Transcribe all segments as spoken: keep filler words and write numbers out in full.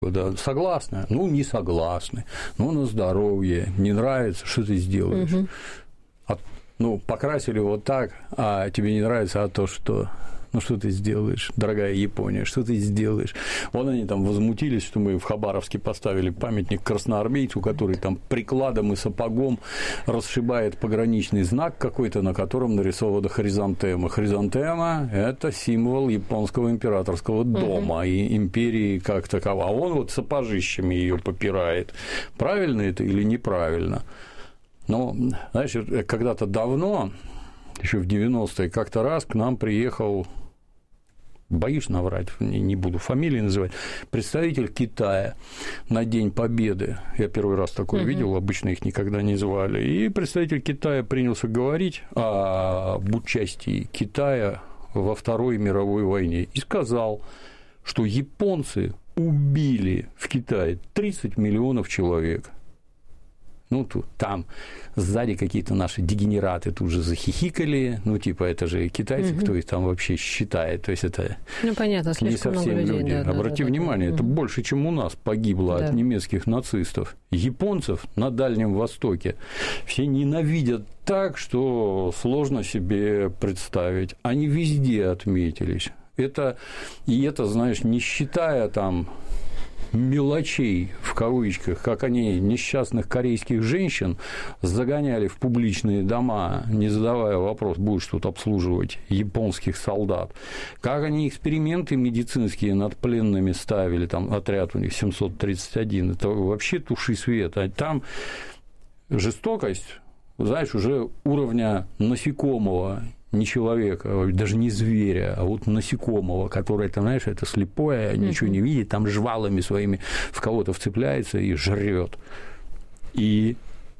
Да, согласны? Ну, не согласны. Ну, на здоровье. Не нравится, что ты сделаешь? Угу. А, ну, покрасили вот так, а тебе не нравится, а то что? Ну, что ты сделаешь, дорогая Япония, что ты сделаешь? Вон они там возмутились, что мы в Хабаровске поставили памятник красноармейцу, который там прикладом и сапогом расшибает пограничный знак какой-то, на котором нарисована хризантема. Хризантема – это символ японского императорского дома угу. и империи как такова. А он вот сапожищами ее попирает. Правильно это или неправильно? Ну, знаешь, когда-то давно, еще в девяностые, как-то раз к нам приехал, боюсь наврать, не буду фамилии называть, представитель Китая на День Победы. Я первый раз такое uh-huh. видел, обычно их никогда не звали. И представитель Китая принялся говорить об участии Китая во Второй мировой войне и сказал, что японцы убили в Китае тридцать миллионов человек. Ну, тут, там сзади какие-то наши дегенераты тут же захихикали, ну, типа, это же китайцы, угу. кто их там вообще считает, то есть это ну, понятно, не совсем людей, люди. Да, Обрати да, внимание, да, да. это угу. больше, чем у нас погибло да. от немецких нацистов. Японцев на Дальнем Востоке все ненавидят так, что сложно себе представить. Они везде отметились. Это, и это, знаешь, не считая там мелочей, в кавычках, как они несчастных корейских женщин загоняли в публичные дома, не задавая вопрос, будешь тут обслуживать японских солдат, как они эксперименты медицинские над пленными ставили, там отряд у них семьсот тридцать один, это вообще туши свет, а там жестокость, знаешь, уже уровня насекомого, не человека, даже не зверя, а вот насекомого, которое, ты знаешь, это слепое, ничего не видит, там жвалами своими в кого-то вцепляется и жрет. И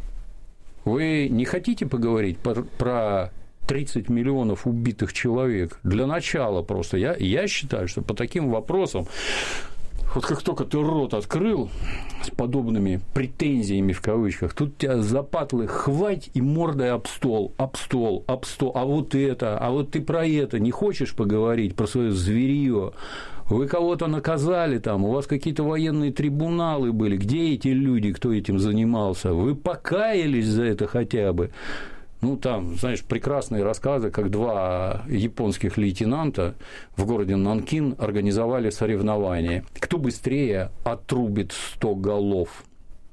вы не хотите поговорить про тридцать миллионов убитых человек? Для начала просто. Я, я считаю, что по таким вопросам вот как только ты рот открыл с подобными претензиями, в кавычках, тут тебя запатлы хвать и мордой об стол, об стол, об стол, а вот это, а вот ты про это не хочешь поговорить, про свое зверье? Вы кого-то наказали там, у вас какие-то военные трибуналы были, где эти люди, кто этим занимался? Вы покаялись за это хотя бы? Ну, там, знаешь, прекрасные рассказы, как два японских лейтенанта в городе Нанкин организовали соревнования. Кто быстрее отрубит сто голов?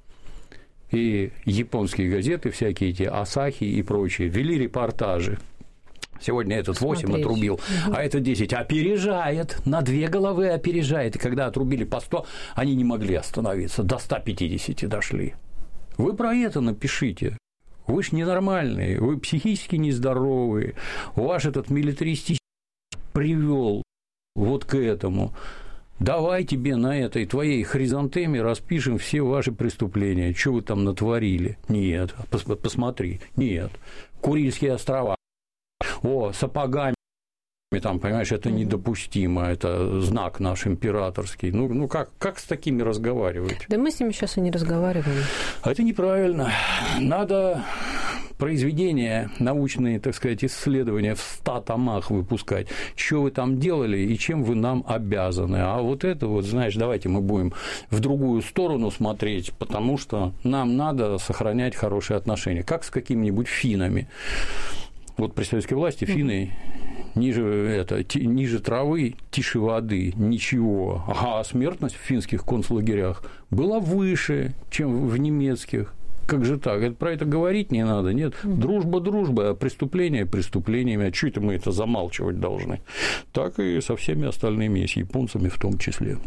И японские газеты, всякие эти Асахи и прочие, вели репортажи. Сегодня этот восемь Смотреть. Отрубил, угу. а этот десять опережает, на две головы опережает. И когда отрубили по сто, они не могли остановиться, до ста пятидесяти дошли. Вы про это напишите. Вы ж ненормальные, вы психически нездоровые, ваш этот милитаристический привел вот к этому. Давай тебе на этой твоей хризантеме распишем все ваши преступления, что вы там натворили. Нет, посмотри, нет. Курильские острова, о, сапогами. Там, понимаешь, это недопустимо, это знак наш императорский. Ну, ну как, как с такими разговаривать? Да мы с ними сейчас и не разговариваем. А это неправильно. Надо произведения, научные, так сказать, исследования в ста томах выпускать. Что вы там делали и чем вы нам обязаны. А вот это вот, знаешь, давайте мы будем в другую сторону смотреть, потому что нам надо сохранять хорошие отношения. Как с какими-нибудь финнами. Вот при советской власти финны ниже, это, ниже травы, тише воды, ничего. А смертность в финских концлагерях была выше, чем в немецких. Как же так? Это, про это говорить не надо, нет? Дружба, дружба, а преступления преступлениями. А что это мы это замалчивать должны? Так и со всеми остальными, и с японцами в том числе.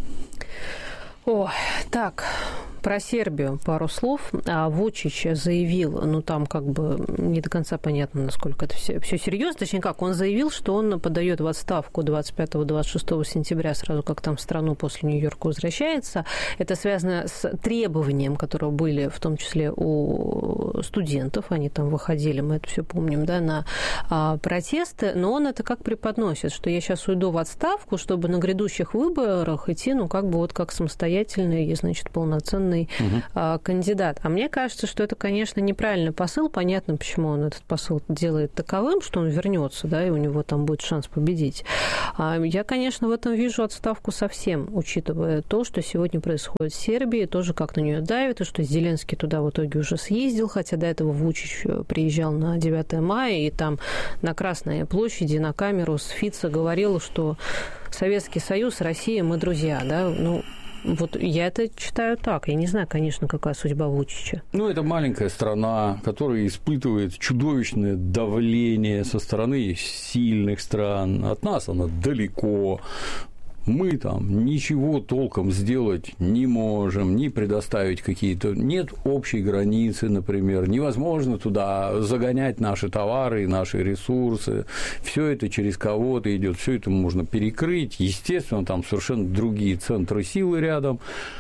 О, так, про Сербию пару слов. Вучич заявил, ну там как бы не до конца понятно, насколько это все, все серьезно. Точнее, как он заявил, что он подает в отставку двадцать пятого - двадцать шестого сентября, сразу как там в страну после Нью-Йорка возвращается. Это связано с требованием, которые были в том числе у студентов. Они там выходили, мы это все помним, да, на а, протесты. Но он это как преподносит, что я сейчас уйду в отставку, чтобы на грядущих выборах идти, ну как бы вот как самостоятельный, значит, полноценный определенный угу. кандидат. А мне кажется, что это, конечно, неправильный посыл. Понятно, почему он этот посыл делает таковым, что он вернется, да, и у него там будет шанс победить. Я, конечно, в этом вижу отставку совсем, учитывая то, что сегодня происходит в Сербии, тоже как на нее давит, и что Зеленский туда в итоге уже съездил, хотя до этого Вучич приезжал на девятое мая, и там на Красной площади на камеру с Фицо говорил, что Советский Союз, Россия, мы друзья, да, ну, вот я это читаю так. Я не знаю, конечно, какая судьба Вучича. Ну, это маленькая страна, которая испытывает чудовищное давление со стороны сильных стран. От нас она далеко. Мы там ничего толком сделать не можем, не предоставить какие-то... Нет общей границы, например. Невозможно туда загонять наши товары, наши ресурсы. Все это через кого-то идет, все это можно перекрыть. Естественно, там совершенно другие центры силы рядом.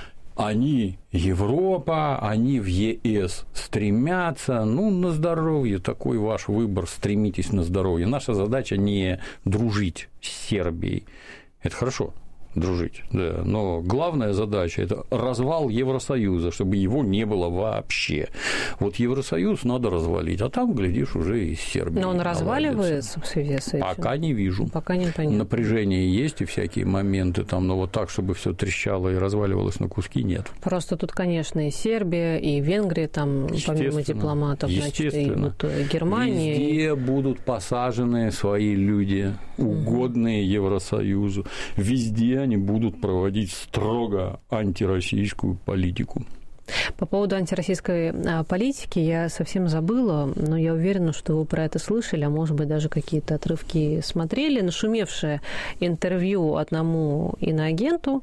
Они Европа, они в ЕС стремятся, ну, на здоровье, такой ваш выбор, стремитесь на здоровье. Наша задача не дружить с Сербией. Это хорошо, дружить, да, но главная задача – это развал Евросоюза, чтобы его не было вообще. Вот Евросоюз надо развалить, а там, глядишь, уже и Сербия. Но он разваливается в связи с этим? Пока не вижу. Пока не понятно. Напряжение есть и всякие моменты, там, но вот так, чтобы все трещало и разваливалось на куски, нет. Просто тут, конечно, и Сербия, и Венгрия, там, помимо дипломатов, значит, и вот Германия. Везде будут посажены свои люди, угодные Евросоюзу. Везде они будут проводить строго антироссийскую политику. По поводу антироссийской политики я совсем забыла, но я уверена, что вы про это слышали, а может быть, даже какие-то отрывки смотрели. Нашумевшее интервью одному иноагенту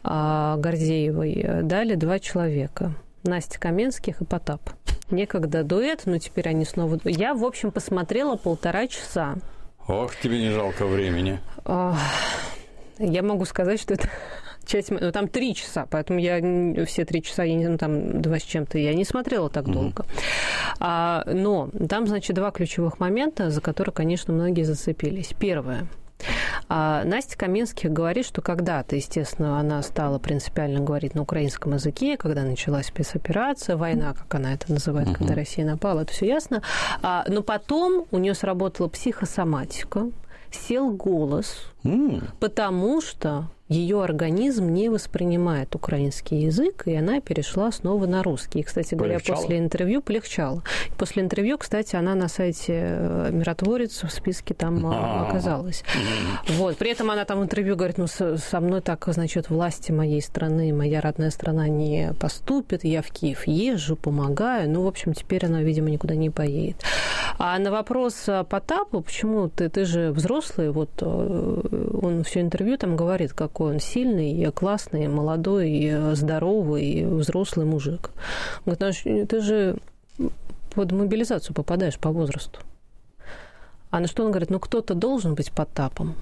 Гордеевой дали два человека. Настя Каменских и Потап. Некогда дуэт, но теперь они снова... Я, в общем, посмотрела полтора часа. Ох, тебе не жалко времени. Я могу сказать, что это часть... Ну, там три часа, поэтому я все три часа, я не, ну, там два с чем-то, я не смотрела так долго. Mm-hmm. А, но там, значит, два ключевых момента, за которые, конечно, многие зацепились. Первое. А Настя Каменских говорит, что когда-то, естественно, она стала принципиально говорить на украинском языке, когда началась спецоперация, война, как она это называет, uh-huh. когда Россия напала, это все ясно. А, но потом у нее сработала психосоматика, сел голос, mm. потому что ее организм не воспринимает украинский язык, и она перешла снова на русский. И, кстати говоря, полегчало? После интервью полегчало. После интервью, кстати, она на сайте «Миротворец» в списке там А-а-а. оказалась. Mm-hmm. Вот. При этом она там в интервью говорит, ну, со мной так, значит, власти моей страны, моя родная страна не поступит, я в Киев езжу, помогаю. Ну, в общем, теперь она, видимо, никуда не поедет. А на вопрос Потапу, почему ты, ты же взрослый, вот он все интервью там говорит, как какой он сильный, классный, молодой, здоровый, взрослый мужик. Он говорит, ты же под мобилизацию попадаешь по возрасту. А на что он говорит, ну кто-то должен быть Потапом.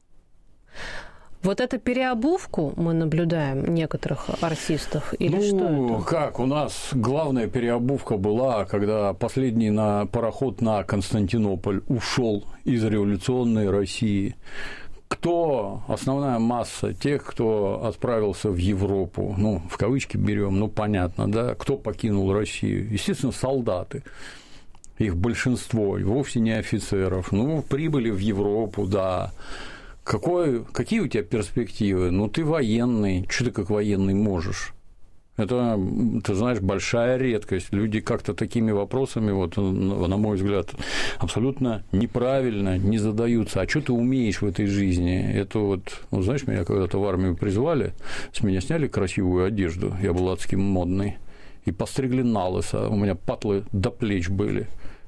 Вот эту переобувку мы наблюдаем некоторых артистов или ну, что это? Как, у нас главная переобувка была, когда последний на пароход на Константинополь ушел из революционной России. Кто основная масса тех, кто отправился в Европу, ну, в кавычки берем, ну, понятно, да, кто покинул Россию? Естественно, солдаты, их большинство, и вовсе не офицеров, ну, прибыли в Европу, да. Какой, какие у тебя перспективы? Ну, ты военный, что ты как военный можешь? Это, ты знаешь, большая редкость. Люди как-то такими вопросами, вот, на мой взгляд, абсолютно неправильно не задаются. А что ты умеешь в этой жизни? Это вот, ну, знаешь, меня когда-то в армию призвали, с меня сняли красивую одежду, я был адски модный, и постригли на лысо, у меня патлы до плеч были.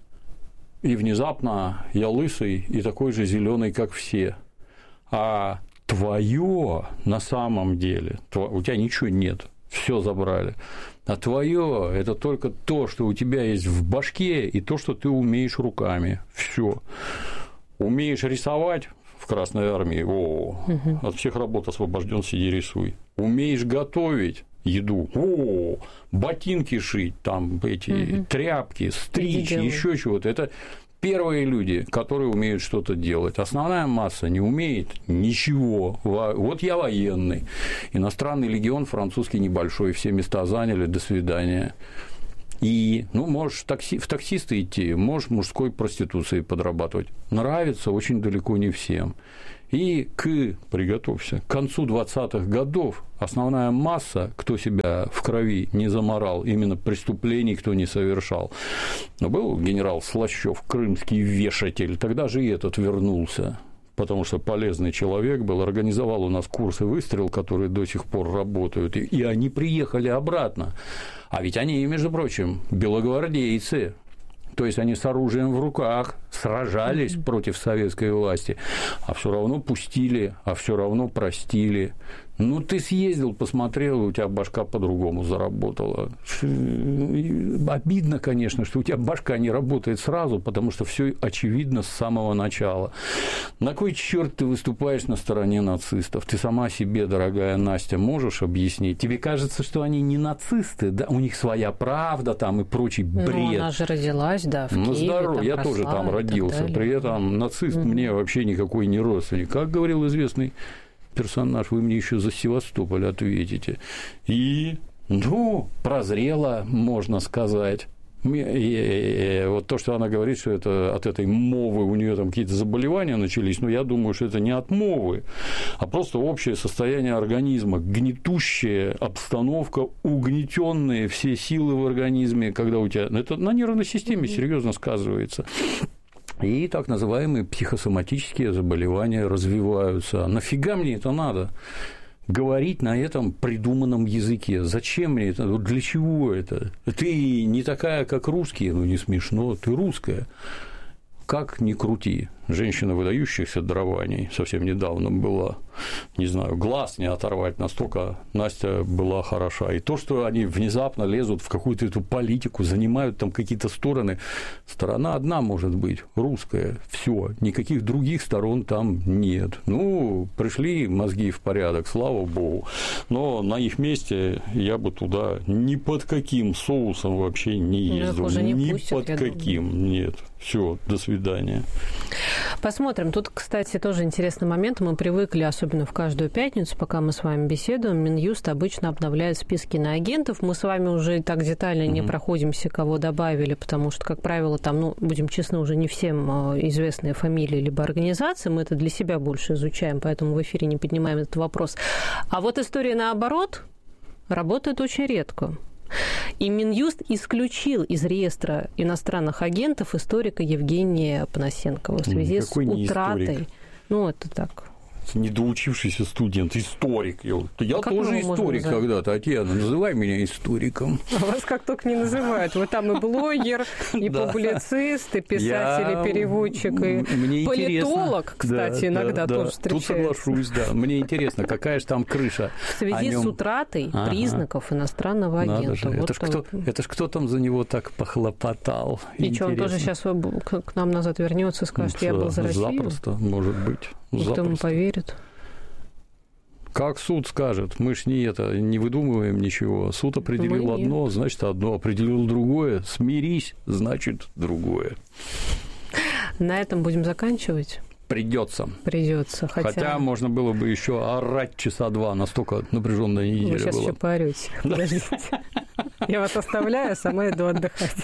И внезапно я лысый и такой же зеленый, как все. А твое на самом деле, у тебя ничего нет. Все забрали. А твое – это только то, что у тебя есть в башке, и то, что ты умеешь руками. Все. Умеешь рисовать в Красной армии – о, угу. От всех работ освобожден, сиди рисуй. Умеешь готовить еду – о, ботинки шить, там эти угу. тряпки, стричь, еще чего-то. Это первые люди, которые умеют что-то делать. Основная масса не умеет ничего. Вот я военный. Иностранный легион французский небольшой, все места заняли, до свидания. И, ну, можешь в, такси, в таксисты идти, можешь мужской проституцией подрабатывать. Нравится очень далеко не всем. И к, приготовься, к концу двадцатых годов основная масса, кто себя в крови не заморал, именно преступлений кто не совершал. Но был генерал Слащев, крымский вешатель, тогда же и этот вернулся. Потому что полезный человек был, организовал у нас курсы выстрел, которые до сих пор работают, и они приехали обратно. А ведь они, между прочим, белогвардейцы, то есть они с оружием в руках сражались mm-hmm. против советской власти, а все равно пустили, а все равно простили. Ну, ты съездил, посмотрел, у тебя башка по-другому заработала. Обидно, конечно, что у тебя башка не работает сразу, потому что все очевидно с самого начала. На кой черт ты выступаешь на стороне нацистов? Ты сама себе, дорогая Настя, можешь объяснить? Тебе кажется, что они не нацисты, да? У них своя правда там и прочий бред. Ну, она же родилась, да, в ну, Киеве. Здорово, я тоже там родился. При этом нацист mm-hmm. мне вообще никакой не родственник. Как говорил известный персонаж, вы мне еще за Севастополь ответите. И, ну, прозрела, можно сказать. И вот то, что она говорит, что это от этой мовы у нее там какие-то заболевания начались, но я думаю, что это не от мовы, а просто общее состояние организма, гнетущая обстановка, угнетенные все силы в организме, когда у тебя... Это на нервной системе серьезно сказывается. И так называемые психосоматические заболевания развиваются. Нафига мне это надо? Говорить на этом придуманном языке. Зачем мне это? Для чего это? Ты не такая, как русские, ну не смешно, ты русская. Как ни крути, женщина выдающихся дарований совсем недавно была, не знаю, глаз не оторвать, настолько Настя была хороша. И то, что они внезапно лезут в какую-то эту политику, занимают там какие-то стороны, сторона одна может быть, русская, все, никаких других сторон там нет. Ну, пришли мозги в порядок, слава богу, но на их месте я бы туда ни под каким соусом вообще не ездил, не ни пустят, под каким, думаю. Нет, все, до свидания. Посмотрим. Тут, кстати, тоже интересный момент. Мы привыкли, особенно в каждую пятницу, пока мы с вами беседуем, Минюст обычно обновляет списки иноагентов. Мы с вами уже так детально mm-hmm. не проходимся, кого добавили, потому что, как правило, там, ну, будем честны, уже не всем известные фамилии либо организации. Мы это для себя больше изучаем, поэтому в эфире не поднимаем этот вопрос. А вот история наоборот работает очень редко. И Минюст исключил из реестра иностранных агентов историка Евгения Панасенкова в связи Какой с утратой. Ну, это так. Недоучившийся студент, историк. Я, я а тоже историк когда-то, Татьяна, называй меня историком. А вас как только не называют. Вы там и блогер, и публицист, и писатель, и переводчик, и политолог, кстати, иногда тоже встречается. Тут соглашусь, да. Мне интересно, какая же там крыша. В связи с утратой признаков иностранного агента. Это ж кто там за него так похлопотал? И что, он тоже сейчас к нам назад вернется и скажет, я был за Россию? Запросто, может быть. Никто ему поверит. Как суд скажет, мы ж не это, не выдумываем ничего. Суд определил мы одно, нет. значит одно, определил другое. Смирись, значит другое. На этом будем заканчивать. Придется. Придется. Хотя... Хотя можно было бы еще орать часа два, настолько напряженная неделя Вы сейчас была. еще поорете. Подождите. Я вас оставляю, сама иду отдыхать.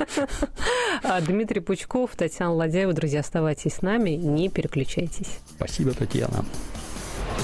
Дмитрий Пучков, Татьяна Ладяева. Друзья, оставайтесь с нами, не переключайтесь. Спасибо, Татьяна.